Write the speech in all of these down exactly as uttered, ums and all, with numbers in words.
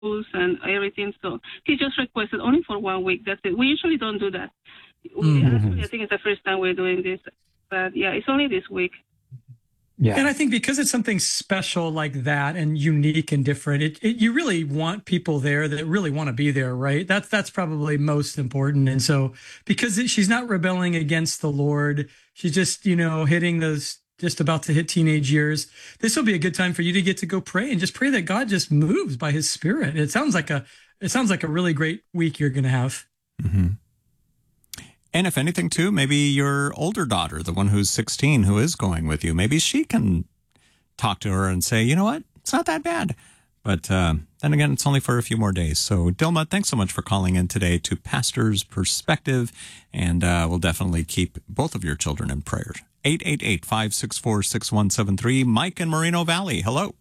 schools and everything. So he just requested only for one week. That's it. We usually don't do that. We Mm-hmm. actually, I think it's the first time we're doing this. But yeah, it's only this week. Yeah. And I think because it's something special like that and unique and different, it, it you really want people there that really want to be there, right? That's that's probably most important. And so because it, she's not rebelling against the Lord, she's just, you know, hitting those, just about to hit teenage years. This will be a good time for you to get to go pray and just pray that God just moves by his Spirit. It sounds like a, it sounds like a really great week you're going to have. Mm-hmm. And if anything, too, maybe your older daughter, the one who's sixteen, who is going with you, maybe she can talk to her and say, you know what, it's not that bad. But uh, then again, it's only for a few more days. So, Dilma, thanks so much for calling in today to Pastor's Perspective. And uh, we'll definitely keep both of your children in prayers. eight eight eight, five six four, six one seven three. Mike in Moreno Valley. Hello.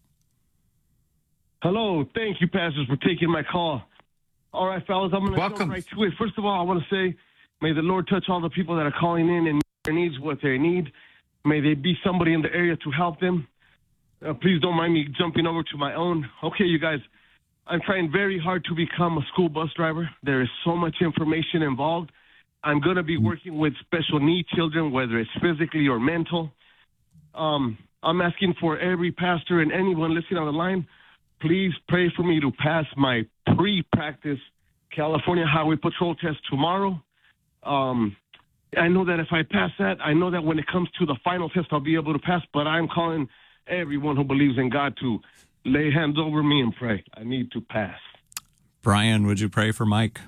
Hello. Thank you, pastors, for taking my call. All right, fellas, I'm going to go right to it. First of all, I want to say, may the Lord touch all the people that are calling in and their needs what they need. May they be somebody in the area to help them. Uh, please don't mind me jumping over to my own. Okay, you guys, I'm trying very hard to become a school bus driver. There is so much information involved. I'm going to be working with special needs children, whether it's physically or mental. Um, I'm asking for every pastor and anyone listening on the line, please pray for me to pass my pre-practice California Highway Patrol test tomorrow. Um, I know that if I pass that, I know that when it comes to the final test, I'll be able to pass, but I'm calling everyone who believes in God to lay hands over me and pray. I need to pass. Brian, would you pray for Mike?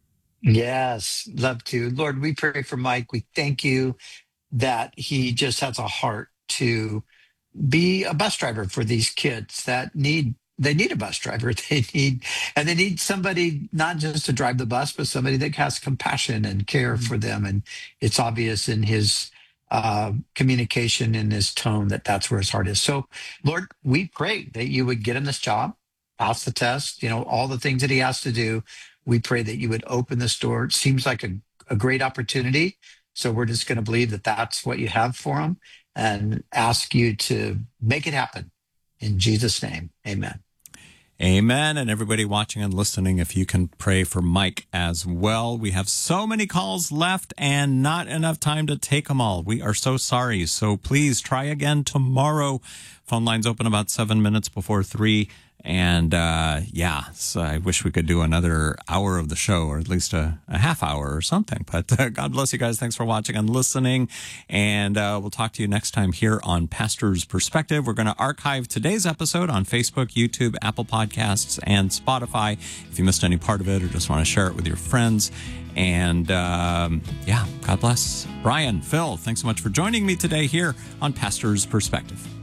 Yes, love to. Lord, we pray for Mike. We thank you that he just has a heart to be a bus driver for these kids that need They need a bus driver. They need, and they need somebody not just to drive the bus, but somebody that has compassion and care for them. And it's obvious in his uh, communication and his tone that that's where his heart is. So, Lord, we pray that you would get him this job, pass the test, you know, all the things that he has to do. We pray that you would open this door. It seems like a, a great opportunity. So we're just going to believe that that's what you have for him and ask you to make it happen. In Jesus' name, amen. Amen. And everybody watching and listening, if you can pray for Mike as well. We have so many calls left and not enough time to take them all. We are so sorry. So please try again tomorrow. Phone lines open about seven minutes before three. And uh, yeah, so I wish we could do another hour of the show, or at least a, a half hour or something. But uh, God bless you guys. Thanks for watching and listening. And uh, we'll talk to you next time here on Pastor's Perspective. We're going to archive today's episode on Facebook, YouTube, Apple Podcasts, and Spotify. If you missed any part of it or just want to share it with your friends. And um, yeah, God bless. Brian, Phil, thanks so much for joining me today here on Pastor's Perspective.